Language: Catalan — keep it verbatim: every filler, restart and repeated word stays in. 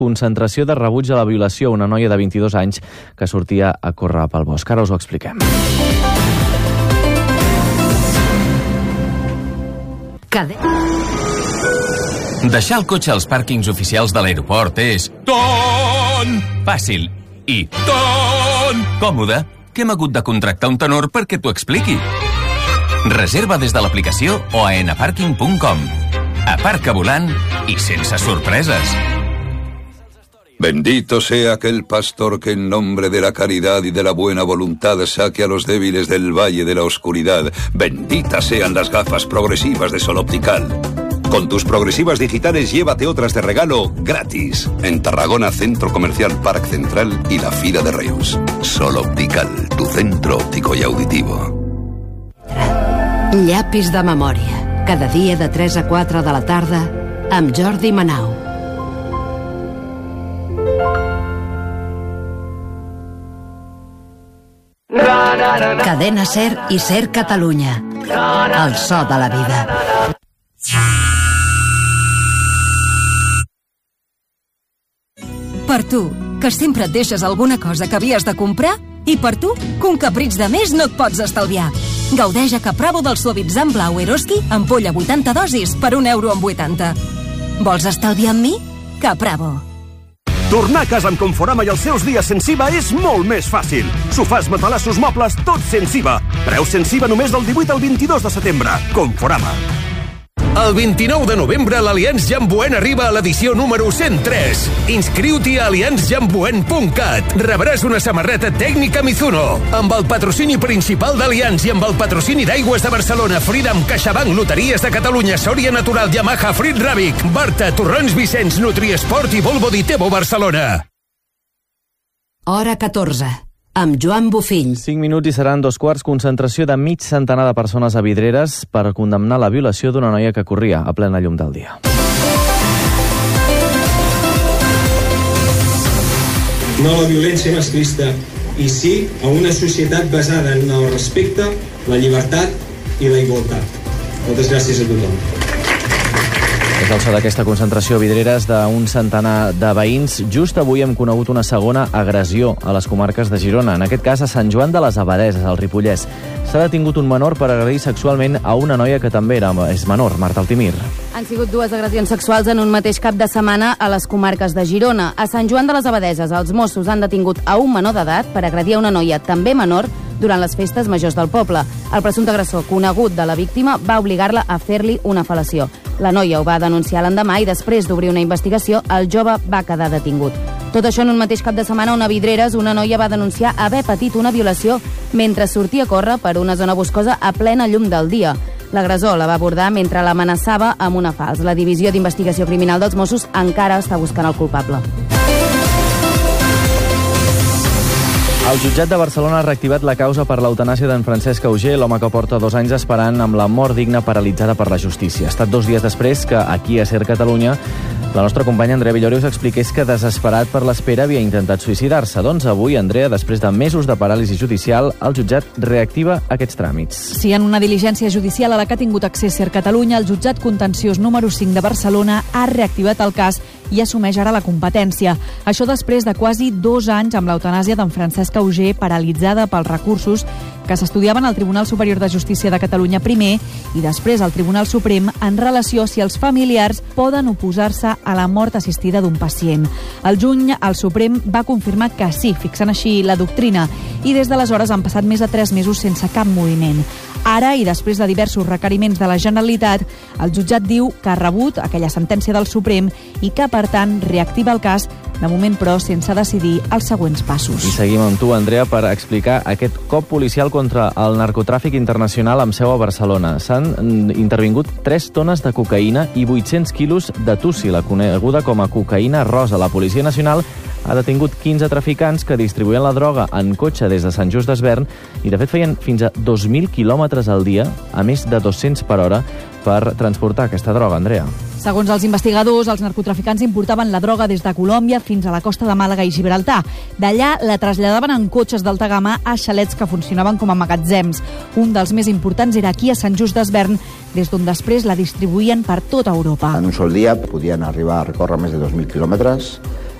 concentració de rebuig a la violació a una noia de vint-i-dos anys que sortia a córrer pel bosc. Ara us ho expliquem. Deixar el cotxe als pàrquings oficials de l'aeroport és ton fàcil i ton còmode que hem hagut de contractar un tenor perquè t'ho expliqui. Reserva des de l'aplicació o a enaparking punt com. Aparca volant i sense sorpreses. Bendito sea aquel pastor que en nombre de la caridad y de la buena voluntad saque a los débiles del valle de la oscuridad. Benditas sean las gafas progresivas de Sol Optical. Con tus progresivas digitales llévate otras de regalo gratis. En Tarragona, Centro Comercial Parc Central y la Fira de Reus. Sol Optical, tu centro óptico y auditivo. Llapis de memòria. Cada dia de tres a quatre de la tarda amb Jordi Manau. Cadena Ser i Ser Catalunya. El so de la vida. Per tu, que sempre et deixes alguna cosa que havies de comprar, i per tu, que un capritx de més no et pots estalviar. Gaudeix a Capravo del suavitzant blau Eroski, ampolla vuitanta dosis per un euro amb vuitanta. Vols estalviar amb mi? Capravo. Tornar a casa amb Conforama i els seus dies sense I V A és molt més fàcil. Sofàs, matalassos, mobles, tot sense I V A. Preu sense I V A només del divuit al vint-i-dos de setembre. Conforama. El vint-i-nou de novembre l'Allianz Jamboen arriba a l'edició número cent tres. Inscriu-t'hi a allianz jamboen punt cat. Rebràs una samarreta tècnica Mizuno. Amb el patrocini principal d'Allianz i amb el patrocini d'Aigües de Barcelona, Freedom, CaixaBank, Loteries de Catalunya, Sòria Natural, Yamaha, Frit Ràbic, Barta, Torrons Vicenç, Nutriesport i Volvo Ditebo Barcelona. Hora catorze. Amb Joan Bofill. Cinc minuts i seran dos quarts. Concentració de mig centenar de persones a Vidreres per condemnar la violació d'una noia que corria a plena llum del dia. No a la violència masclista i sí a una societat basada en el respecte, la llibertat i la igualtat. Moltes gràcies a tothom. És el so d'aquesta concentració a Vidreres d'un centenar de veïns. Just avui hem conegut una segona agressió a les comarques de Girona, en aquest cas a Sant Joan de les Abadeses, al Ripollès. S'ha detingut un menor per agredir sexualment a una noia que també era, és menor, Marta Altimir. Han sigut dues agressions sexuals en un mateix cap de setmana a les comarques de Girona. A Sant Joan de les Abadeses, els Mossos han detingut a un menor d'edat per agredir a una noia també menor durant les festes majors del poble. El presumpte agressor, conegut de la víctima, va obligar-la a fer-li una fel·lació. La noia ho va denunciar l'endemà i després d'obrir una investigació, el jove va quedar detingut. Tot això en un mateix cap de setmana on a Vidreres una noia va denunciar haver patit una violació mentre sortia a córrer per una zona boscosa a plena llum del dia. L'agressor la va abordar mentre l'amenaçava amb una falç. La Divisió d'Investigació Criminal dels Mossos encara està buscant el culpable. El jutjat de Barcelona ha reactivat la causa per l'eutanàsia d'en Francesc Auger, l'home que porta dos anys esperant amb la mort digna paralitzada per la justícia. Ha estat dos dies després que, aquí a Ser Catalunya, la nostra companya Andrea Villori us expliqués que, desesperat per l'espera, havia intentat suïcidar-se. Doncs avui, Andrea, després de mesos de paràlisi judicial, el jutjat reactiva aquests tràmits. Sí, en una diligència judicial a la que ha tingut accés Ser Catalunya, el jutjat contenciós número cinc de Barcelona ha reactivat el cas i assumeix ara la competència. Això després de quasi dos anys amb l'eutanàsia d'en Francesc Auger paralitzada pels recursos que s'estudiaven al Tribunal Superior de Justícia de Catalunya primer i després al Tribunal Suprem en relació si els familiars poden oposar-se a la mort assistida d'un pacient. Al juny, el Suprem va confirmar que sí, fixant així la doctrina, i des d'aleshores han passat més de tres mesos sense cap moviment. Ara, i després de diversos requeriments de la Generalitat, el jutjat diu que ha rebut aquella sentència del Suprem i que, per tant, reactiva el cas, de moment, però, sense decidir els següents passos. I seguim amb tu, Andrea, per explicar aquest cop policial contra el narcotràfic internacional amb seu a Barcelona. S'han intervingut tres tones de cocaïna i vuit-cents quilos de tussi, la coneguda com a cocaïna rosa. La Policia Nacional ha detingut quinze traficants que distribuïen la droga en cotxe des de Sant Just d'Esvern i, de fet, feien fins a dos mil quilòmetres al dia, a més de dos-cents per hora, per transportar aquesta droga, Andrea. Segons els investigadors, els narcotraficants importaven la droga des de Colòmbia fins a la costa de Màlaga i Gibraltar. D'allà la traslladaven en cotxes d'alta gamma a xalets que funcionaven com a magatzems. Un dels més importants era aquí a Sant Just d'Esvern, des d'on després la distribuïen per tota Europa. En un sol dia podien arribar a recórrer més de dos mil quilòmetres